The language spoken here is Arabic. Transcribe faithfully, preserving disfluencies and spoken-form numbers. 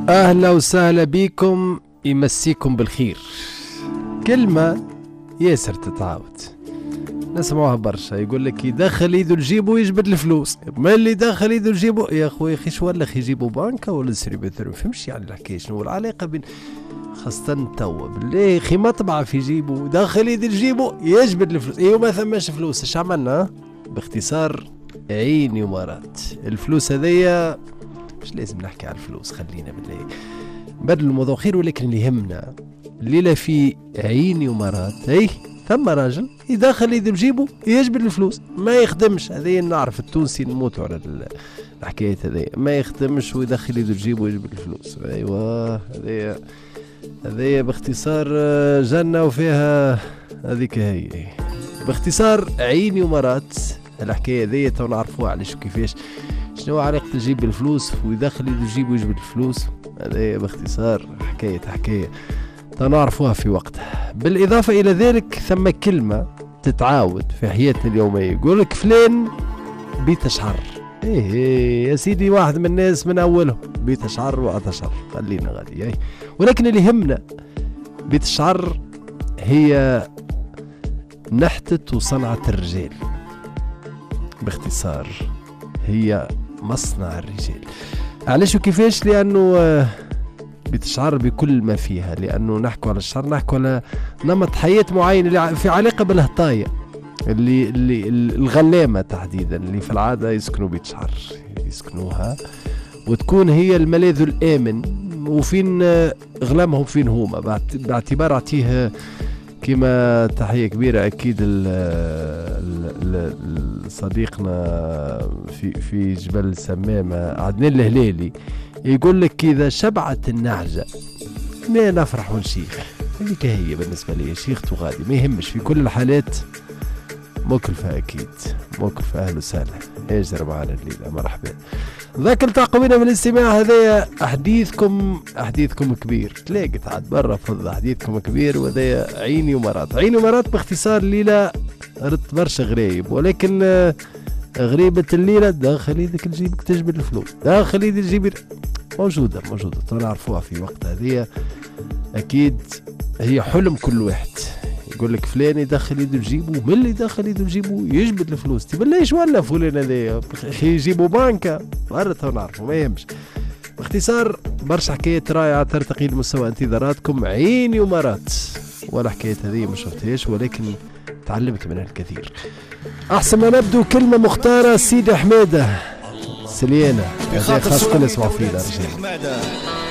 أهلا وسهلا بكم، يمسيكم بالخير. كلمة ياسر تتعاود نسمعوها برشا، يقول لك يدخل يدو لجيبو يجبد الفلوس، ما اللي دخل يدو لجيبو يا خويا خي شو ولا خي يجيبو بانكا ولا سيريبيتور، ما فهمش يعني الحكاية شنو العلاقة بين خاصة توا بالله خي مطبعة في جيبو دخل يدو لجيبو يجبد الفلوس. ايوا ما ثماش فلوس اش عملنا؟ باختصار عيني ومرات الفلوس هذيا مش لازم نحكي على الفلوس، خلينا بالله بدل الموضوع خير. ولكن اللي يهمنا الليلة في عيني ومرات اي ثم راجل يدخل يدو لجيبو يجبد الفلوس، ما يخدمش. هذه نعرف التونسي نموتوا على الحكاية هذه، ما يخدمش ويدخل يدو لجيبو ويجبد الفلوس. ايوا هذه هذه باختصار جنة وفيها هذيك هي. باختصار عيني ومرات الحكاية هذه تو نعرفوها علاش وكيفاش، شنو علاقة الجيب بالفلوس ويدخل يدو لجيبو ويجبد الفلوس. هذه باختصار حكاية حكاية نعرفوها في وقتها. بالإضافة إلى ذلك ثم كلمة تتعاود في حياتنا اليومية، يقول لك فلان بيت شعر. إيه, إيه يا سيدي، واحد من الناس من أولهم بيت شعر وأعطى شعر، خلينا غادي. إيه ولكن اللي يهمنا بيت الشعر هي نحتة وصنعة الرجال، باختصار هي مصنع الرجال. علاش وكيفاش؟ لأنه بيت الشعر بكل ما فيها، لأنه نحكوا على الشعر نحكوا على نمط حياة معين اللي في علاقة بالهطاية، اللي, اللي الغلامة تحديدا اللي في العادة يسكنوا بيت شعر يسكنوها، وتكون هي الملاذ الآمن وفين غلامهم فين هما، باعتبار اعطيه كما تحية كبيرة أكيد صديقنا في في جبل سمامة عدنان الهلالي يقول لك إذا شبعت النعجة ما نفرح ونشيخ. هذيك هي بالنسبة لي، شيخت وغادي ما يهمش، في كل الحالات مكلفة أكيد مكلفة. أهلا وسهلا اجر معنا الليلة، مرحبا. ذاك التقوينا من الاستماع هذايا أحديثكم أحديثكم كبير، تلاقت عاد برا فضة أحديثكم كبير. وهذايا عيني ومرات. عيني ومرات باختصار الليلة ردت برشا غريب، ولكن غريبة الليلة داخل يدك لجيبك تجبد الفلوس، داخل يدك تجيب موجودة موجودة نعرفوها في وقت هذه أكيد. هي حلم كل واحد، يقول لك فلان يدخل يده لجيبه، من اللي يدخل يده لجيبه يجبد الفلوس. تبى ليش ولا فلان هذايا يجيبوا بانكا مرة نعرفوا ما يهمش. باختصار برشا حكايات رائعة ترتقي لمستوى انتظاراتكم. عيني ومرات ولا حكاية هذه ما شفتهاش، ولكن تعلمت منها الكثير. أحسن ما نبدو كلمة مختارة سيدي حمادة سليانة، خاص كل اسمعوا فيها رجال.